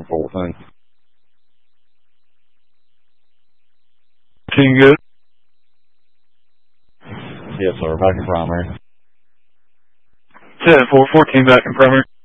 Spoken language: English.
from Fulton. Team good? Yes, sir. Back in primary. 7-4, 14 back in primary.